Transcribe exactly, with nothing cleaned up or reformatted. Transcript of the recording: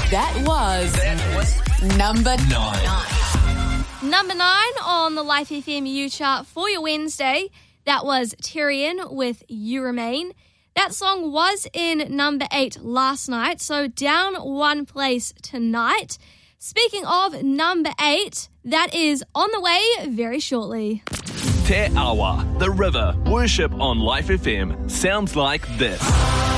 That was, that was number nine. nine. Number nine on the Life F M U chart for your Wednesday. That was Tyrion with You Remain. That song was in number eight last night, so down one place tonight. Speaking of number eight, that is on the way very shortly. Te Awa, The River, worship on Life F M sounds like this.